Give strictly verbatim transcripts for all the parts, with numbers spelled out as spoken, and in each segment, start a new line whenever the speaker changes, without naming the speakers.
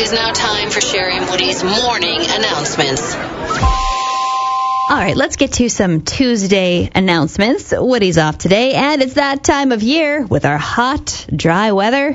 is now time for Sherry and Woody's morning announcements.
All right, let's get to some Tuesday announcements. Woody's off today, and it's that time of year with our hot, dry weather.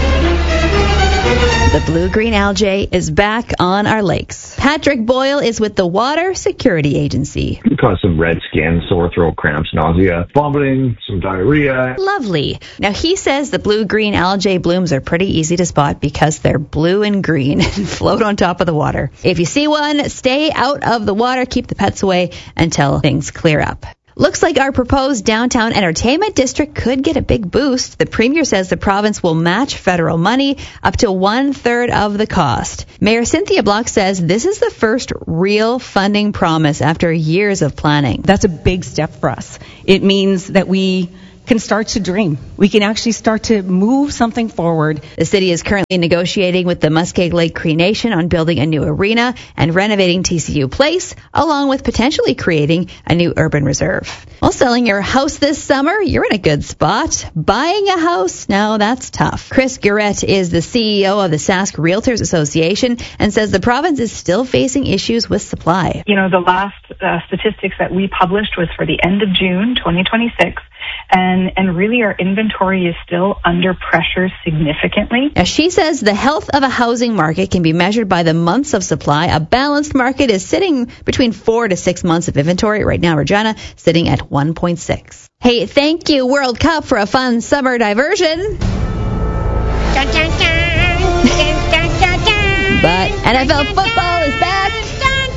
The blue-green algae is back on our lakes. Patrick Boyle is with the Water Security Agency.
It can cause some red skin, sore throat, cramps, nausea, vomiting, some diarrhea.
Lovely. Now, he says the blue-green algae blooms are pretty easy to spot because they're blue and green and float on top of the water. If you see one, stay out of the water, keep the pets away until things clear up. Looks like our proposed downtown entertainment district could get a big boost. The premier says the province will match federal money up to one-third of the cost. Mayor Cynthia Block says this is the first real funding promise after years of planning.
That's a big step for us. It means that we can start to dream. We can actually start to move something forward.
The city is currently negotiating with the Muskeg Lake Cree Nation on building a new arena and renovating T C U Place, along with potentially creating a new urban reserve. While selling your house this summer, you're in a good spot. Buying a house? No, that's tough. Chris Garrett is the C E O of the Sask Realtors Association and says the province is still facing issues with supply.
You know, the last uh, statistics that we published was for the end of June twenty twenty-six. And, and really our inventory is still under pressure significantly.
Now, she says the health of a housing market can be measured by the months of supply. A balanced market is sitting between four to six months of inventory. Right now, Regina sitting at one point six. Hey, thank you, World Cup, for a fun summer diversion. Dun, dun, dun. Dun, dun, dun, dun. But N F L football is back. Dun,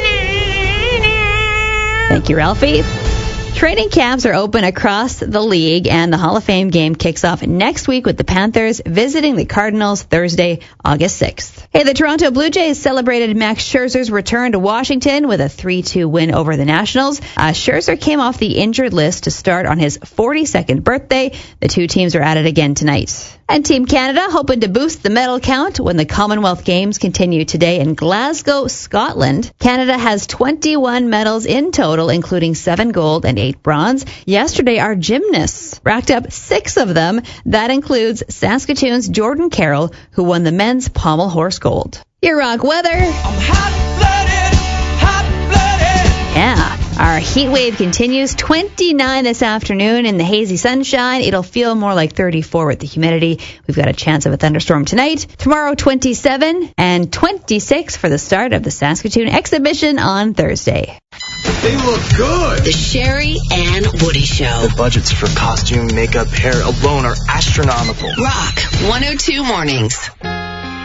dun, dun, dun. Thank you, Ralphie. Training camps are open across the league, and the Hall of Fame game kicks off next week with the Panthers visiting the Cardinals Thursday, August sixth. Hey, the Toronto Blue Jays celebrated Max Scherzer's return to Washington with a three two win over the Nationals. Uh, Scherzer came off the injured list to start on his forty-second birthday. The two teams are at it again tonight. And Team Canada hoping to boost the medal count when the Commonwealth Games continue today in Glasgow, Scotland. Canada has twenty-one medals in total, including seven gold and eight bronze. Yesterday, our gymnasts racked up six of them. That includes Saskatoon's Jordan Carroll, who won the men's pommel horse gold. Your rock weather. I'm hot-blooded, hot-blooded. Yeah. Our heat wave continues. twenty-nine this afternoon in the hazy sunshine. It'll feel more like thirty-four with the humidity. We've got a chance of a thunderstorm tonight. Tomorrow, twenty-seven and twenty-six for the start of the Saskatoon exhibition on Thursday.
They look good.
The Sherry and Woody Show.
The budgets for costume, makeup, hair alone are astronomical.
Rock one oh two Mornings.